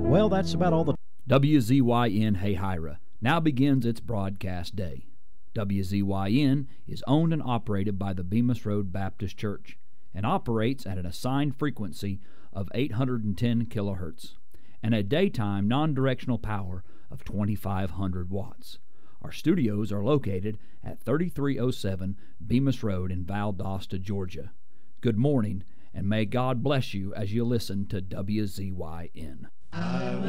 Well, that's about all the... WZYN Hayhira now begins its broadcast day. WZYN is owned and operated by the Bemis Road Baptist Church and operates at an assigned frequency of 810 kilohertz and a daytime non-directional power of 2,500 watts. Our studios are located at 3307 Bemis Road in Valdosta, Georgia. Good morning, and may God bless you as you listen to WZYN.